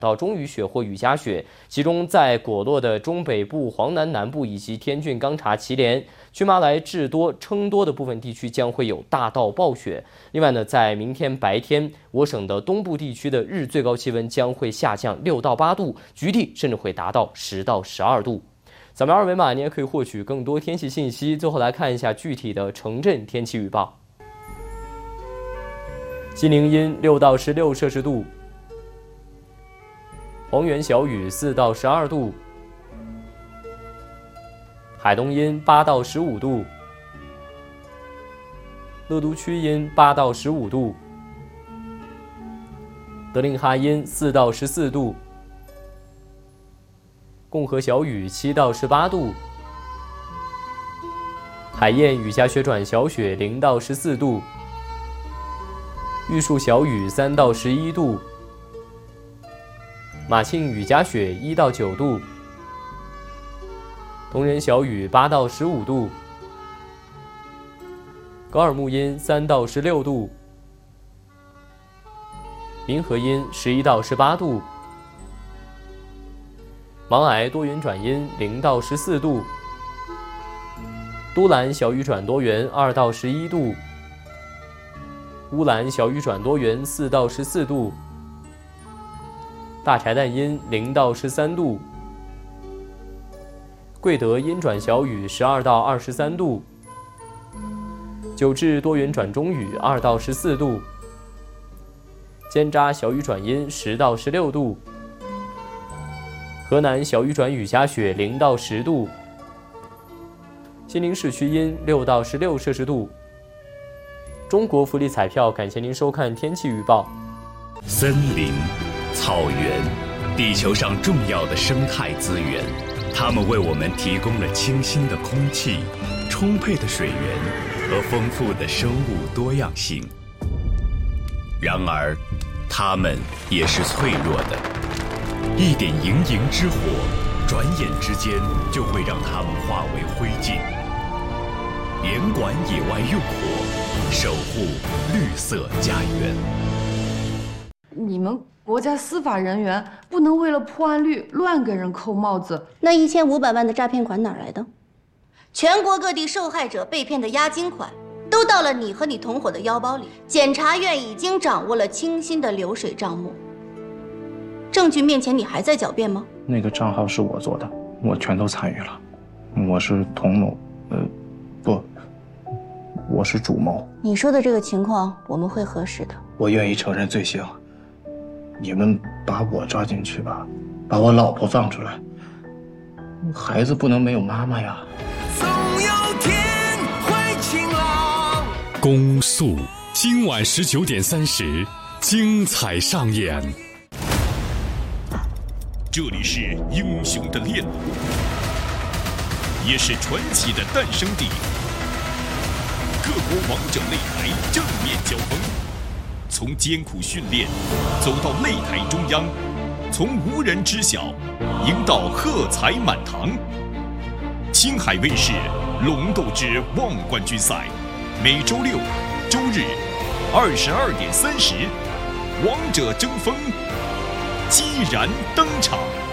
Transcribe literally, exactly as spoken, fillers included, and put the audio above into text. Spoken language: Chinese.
到中雨雪或雨夹雪，其中在果洛的中北部、黄南南部以及天峻、钢察、祁连、曲麻来、智多、成都的部分地区将会有大到暴雪。另外呢，在明天白天，我省的东部地区的日最高气温将会下降六到八度，局地甚至会达到十到十二度。扫描二维码，你也可以获取更多天气信息。最后来看一下具体的城镇天气预报。西宁阴六到十六摄氏度。黄原小雨四到十二度，海东阴八到十五度，乐都区阴八到十五度，德令哈阴四到十四度，共和小雨七到十八度，海晏雨夹雪转小雪零到十四度，玉树小雨三到十一度。马庆雨夹雪一到九度，铜仁小雨八到十五度，高尔木阴三到十六度，民和阴十一到十八度，芒崖多云转阴零到十四度，都兰小雨转多云二到十一度，乌兰小雨转多云四到十四度。大柴旦阴零到十三度，贵德阴转小雨十二到二十三度，九治多云转中雨二到十四度，尖扎小雨转阴十到十六度，河南小雨转雨夹雪零到十度，西宁市区阴六到十六摄氏度。中国福利彩票，感谢您收看天气预报。 森林。草原，地球上重要的生态资源，它们为我们提供了清新的空气、充沛的水源和丰富的生物多样性。然而，它们也是脆弱的，一点营营之火，转眼之间就会让它们化为灰烬。严管野外用火，守护绿色家园。 你们国家司法人员不能为了破案率乱给人扣帽子。 那一千五百万的诈骗款哪来的？ 全国各地受害者被骗的押金款都到了你和你同伙的腰包里。检察院已经掌握了清新的流水账目，证据面前你还在狡辩吗？ 那个账号是我做的，我全都参与了，我是同谋，呃，不，我是主谋。 你说的这个情况我们会核实的。 我愿意承认罪行。你们把我抓进去吧，把我老婆放出来，孩子不能没有妈妈呀。 总有天会晴朗。 公诉今晚十九点三十，精彩上演。这里是英雄的练路，也是传奇的诞生地。各国王者擂台正面交锋。从艰苦训练走到擂台中央，从无人知晓赢到喝彩满堂。青海卫视《龙斗之望冠军赛》，每周六、周日二十二点三十，王者争锋激然登场。